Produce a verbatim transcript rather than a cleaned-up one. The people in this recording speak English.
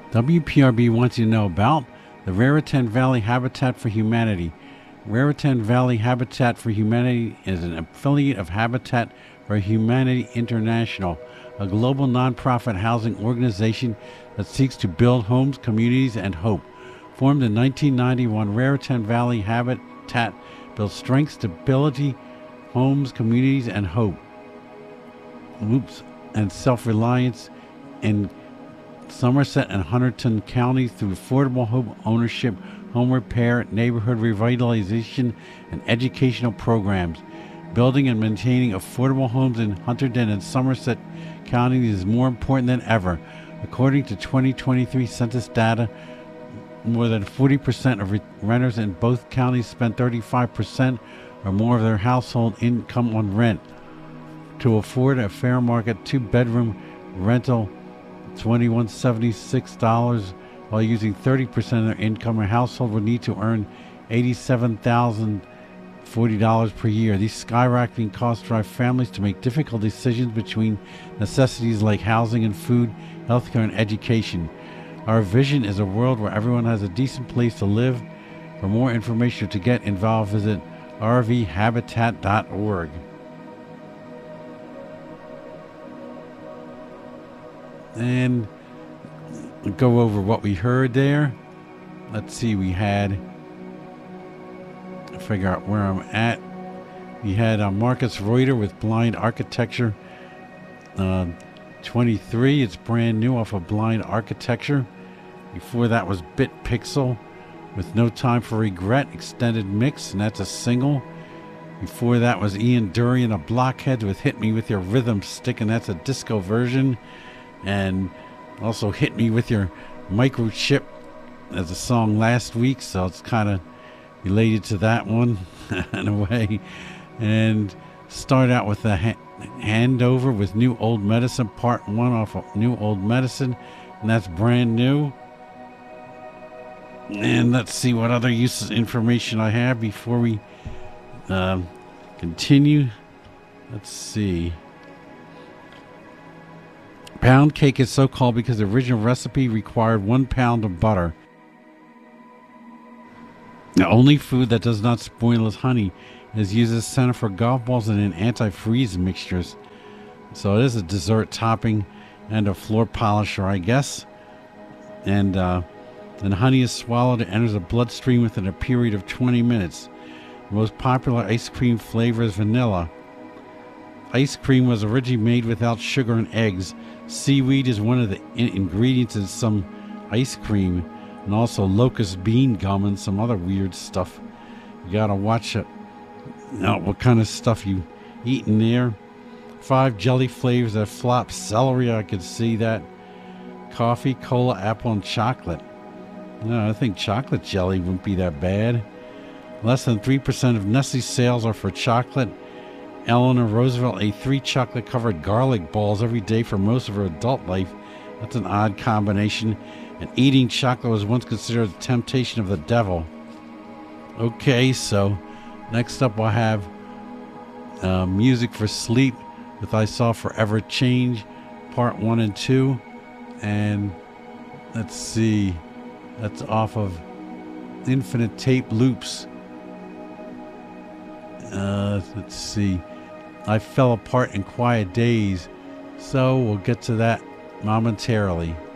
W P R B wants you to know about the Raritan Valley Habitat for Humanity. Raritan Valley Habitat for Humanity is an affiliate of Habitat for Humanity International, a global nonprofit housing organization that seeks to build homes, communities, and hope. Formed in nineteen ninety-one, Raritan Valley Habitat builds strength, stability, homes, communities, and hope. Oops, and self-reliance in Somerset and Hunterdon counties through affordable home ownership, home repair, neighborhood revitalization, and educational programs. Building and maintaining affordable homes in Hunterdon and Somerset counties is more important than ever. According to twenty twenty-three census data, more than forty percent of renters in both counties spend thirty-five percent or more of their household income on rent. To afford a fair market two-bedroom rental, twenty-one seventy-six dollars, while using thirty percent of their income, a household would need to earn eighty-seven thousand forty dollars per year. These skyrocketing costs drive families to make difficult decisions between necessities like housing and food, healthcare, and education. Our vision is a world where everyone has a decent place to live. For more information or to get involved, visit r v habitat dot org. And go over what we heard there. Let's see, we had, figure out where I'm at. We had uh, Marcus Reuter with Blind Architecture uh, twenty-three. It's brand new off of Blind Architecture. Before that was Bit Pixel with No Time for Regret extended mix, and that's a single. Before that was Ian Durian of Blockheads with Hit Me With Your Rhythm Stick, and that's a disco version. And also Hit Me With Your Microchip as a song last week, so it's kind of related to that one in a way. And start out with the ha- handover with New Old Medicine part one off of New Old Medicine, and that's brand new. And let's see what other uses information I have before we um, continue. Let's see. Pound cake is so called because the original recipe required one pound of butter. The only food that does not spoil is honey. It is used as center for golf balls and in antifreeze mixtures. So it is a dessert topping and a floor polisher, I guess. And uh, then honey is swallowed. It enters the bloodstream within a period of twenty minutes. The most popular ice cream flavor is vanilla. Ice cream was originally made without sugar and eggs. Seaweed is one of the in- ingredients in some ice cream, and also locust bean gum and some other weird stuff. You gotta watch it. Now, what kind of stuff you eat in there? Five jelly flavors that flop. Celery, I could see that. Coffee, cola, apple, and chocolate. No, I think chocolate jelly wouldn't be that bad. Less than three percent of Nestle's sales are for chocolate. Eleanor Roosevelt ate three chocolate-covered garlic balls every day for most of her adult life. That's an odd combination. And eating chocolate was once considered a temptation of the devil. Okay, so next up we'll have uh, Music for Sleep with I Saw Forever Change, part one and two. And let's see, that's off of Infinite Tape Loops. Uh, let's see, I Fell Apart in Quiet Days. So we'll get to that momentarily.